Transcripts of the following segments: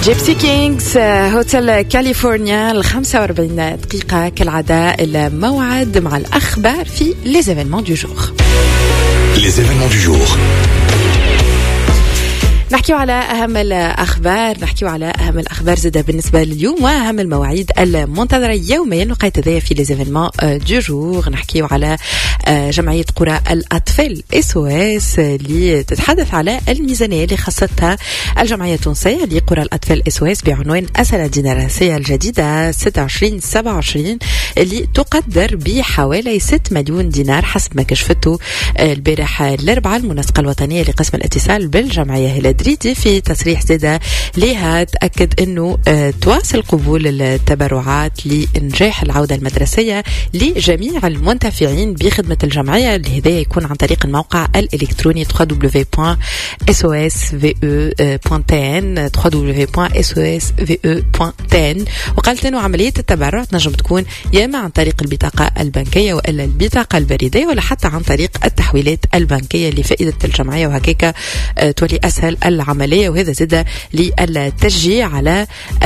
جيبسي كينجز هوتيل كاليفورنيا 45 دقيقة كالعادة الموعد مع الأخبار في les événements du jour. Les événements du jour. نحكيو على أهم الأخبار زادة بالنسبة لليوم وأهم المواعيد المنتظرة يوميا وقيت ذي في les événements du jour. نحكيو على جمعية قرى الأطفال SOS اللي تتحدث على الميزانية اللي خصتها الجمعية التونسية لقرى الأطفال SOS بعنوان السنة الدراسية الجديدة 26-27 اللي تقدر بحوالي 6 مليون دينار حسب ما كشفته البارح الأربعاء المنسقة الوطنية لقسم الاتصال بالجمعية هلادريدي. في تصريح زادة لها تأكد أنه تواصل قبول التبرعات لإنجاح العودة المدرسية لجميع المنتفعين بخدمة الجمعية اللي هذا يكون عن طريق الموقع الإلكتروني www.sos.ve.tn وقالت أنه عملية التبرع تنجم تكون يا إما عن طريق البطاقة البنكية وإلا البطاقة البريدية ولا حتى عن طريق التحويلات البنكية لفائدة الجمعية وهكذا تولي أسهل العملية. وهذا زاد للتشجيع على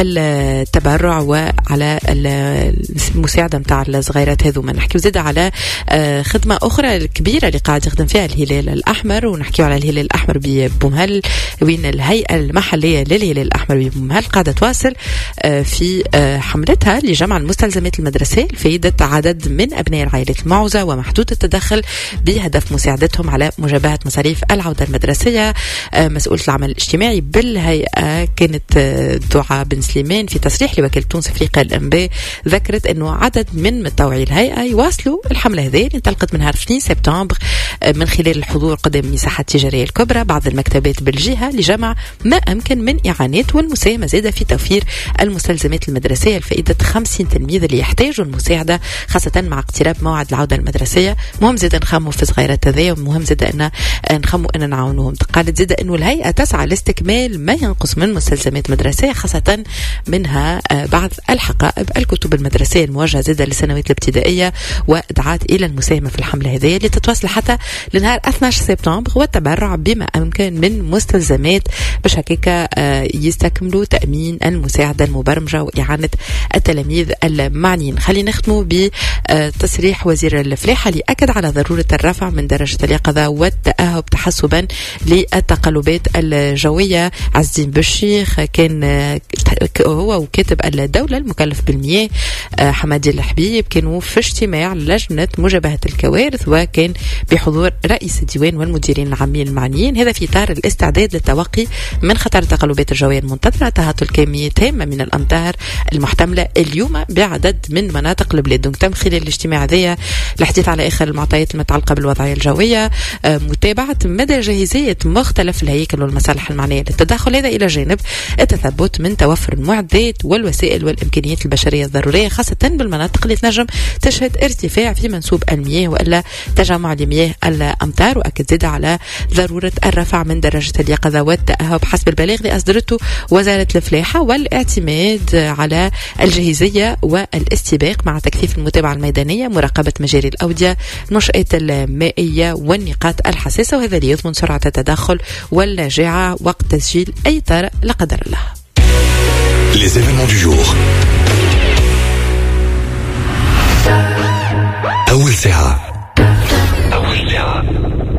التبرع وعلى المساعدة متاع الصغيرات هذو. ما نحكي زاد على خدمة أخرى الكبيرة اللي قاعد يخدم فيها الهلال الأحمر ونحكي على الهلال الأحمر ببومهل وين الهيئة المحلية للهلال الأحمر ببومهل قاعدة تواصل في حملتها لجمع المستلزمات المدرسية لفائدة عدد من أبناء العائلات المعوزة ومحدود التدخل بهدف مساعدتهم على مجابهة مصاريف العودة المدرسية. مسؤولة العمل الاجتماعي بالهيئة كانت دعاء بن سليمان في تصريح لوكالة تونس أفريقيا الأنباء ذكرت أنه عدد من متطوعي الهيئة يواصلوا الحملة هذه اللي انطلقت من نهار 2 سبتمبر من خلال الحضور قدام المساحات التجارية الكبرى بعض المكتبات بالجهة لجمع ما أمكن من إعانات والمساهمة زادة في توفير المستلزمات المدرسية لفائدة 50 تلميذ اللي يحتاجوا المساعدة خاصة مع اقتراب موعد العودة المدرسية. مهم زادة نخموا في صغيرات هذه ومهم زادة أن نخموا أن نعاونوهم. قالت زادة أنه الهيئة تسعى لاستكمال ما ينقص من مستلزمات مدرسية خاصة منها بعض الحقائب الكتب المدرسية الموجهة زادة للسنوات الابتدائية ودعات إلى المساهمة في الحملة هذه اللي تتواصل حتى لنهار 12 سبتمبر والتبرع بما أمكن من مستلزمات باش هكاك يستكملوا تأمين المساعدة المبرمجة وإعانة التلاميذ المعنيين. خلينا نختموا بتصريح وزير الفلاحة اللي أكد على ضرورة الرفع من درجة اليقظة والتأهب تحسبا للتقلبات الجوية. عز الدين بالشيخ كان هو وكاتب الدولة المكلف بالمياه حمادي الحبيب كانوا في اجتماع لجنة مجابهة الكوارث وكان بحضور رئيس الديوان والمديرين العامين المعنيين. هذا في إطار الاستعداد للتوقي من خطر التقلبات الجوية المنتظرة تهطل كميات هامة من الأمطار المحتملة اليوم بعدد من مناطق البلاد. دونك تم خلال الاجتماع هذا الحديث على آخر المعطيات المتعلقة بالوضعية الجوية متابعة مدى جاهزية مختلف الهياكل والمصالح المعنية للتدخل هذا إلى جانب التثبت من توفر المعدات والوسائل والإمكانيات البشرية الضرورية خاصة بالمناطق اللي تنجم تشهد ارتفاع في منسوب المياه وإلا تجمع لمياه الأمطار. وأكد زاد على ضرورة الرفع من درجة اليقظة والتأهب حسب البلاغ اللي أصدرته وزارة الفلاحة والاعتماد على الجاهزية والاستباق مع تكثيف المتابعة الميدانية مراقبة مجاري الأودية نشأة المائية والنقاط الحساسة وهذا ليضمن سرعة التدخل واللاجعة وقت تسجيل أي طارئ لا قدر الله. Les événements du jour. أول ساعة